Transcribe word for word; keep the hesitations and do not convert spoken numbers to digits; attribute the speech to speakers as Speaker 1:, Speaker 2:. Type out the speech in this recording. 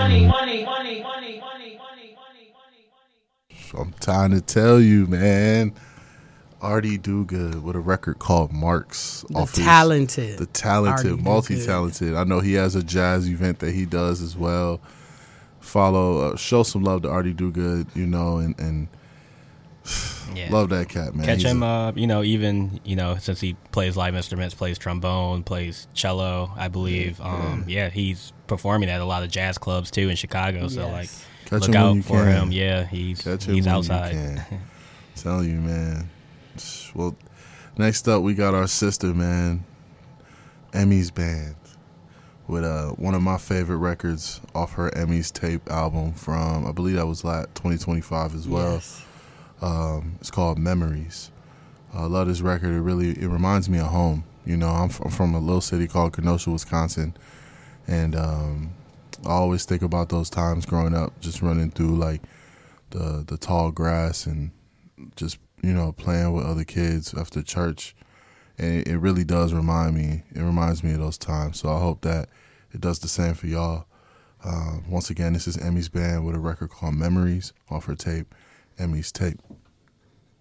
Speaker 1: money, money, money, money, money, money, money, money.
Speaker 2: I'm trying to tell you, man. Artie Dugood with a record called Marks.
Speaker 3: The
Speaker 2: off
Speaker 3: talented.
Speaker 2: His, the talented,
Speaker 3: Artie
Speaker 2: multi-talented. I know he has a jazz event that he does as well. Follow, uh, show some love to Artie Dugood, you know, and, and yeah. love that cat, man.
Speaker 4: Catch
Speaker 2: He's
Speaker 4: him,
Speaker 2: a,
Speaker 4: uh, you know, even, you know, since he plays live instruments, plays trombone, plays cello, I believe.
Speaker 2: Yeah,
Speaker 4: um, yeah. yeah he's performing at a lot of jazz clubs, too, in Chicago. So,
Speaker 3: yes.
Speaker 4: like,
Speaker 2: Catch
Speaker 4: look
Speaker 2: him
Speaker 4: out for
Speaker 2: can.
Speaker 4: him. Yeah, he's
Speaker 2: Catch him
Speaker 4: he's
Speaker 2: when
Speaker 4: outside.
Speaker 2: You can. Telling you, man. Well, next up, we got our sister, man, Emmy's Band, with uh, one of my favorite records off her Emmy's tape album from, I believe that was like twenty twenty-five as well.
Speaker 3: Yes.
Speaker 2: Um, it's called Memories. I love this record. It really, it reminds me of home. You know, I'm from, from a little city called Kenosha, Wisconsin, and um, I always think about those times growing up, just running through like the the tall grass and just, you know, playing with other kids after church. And it, it really does remind me, it reminds me of those times. So I hope that it does the same for y'all. Uh, once again, this is Emmy's Band with a record called Memories off her tape, Emmy's Tape.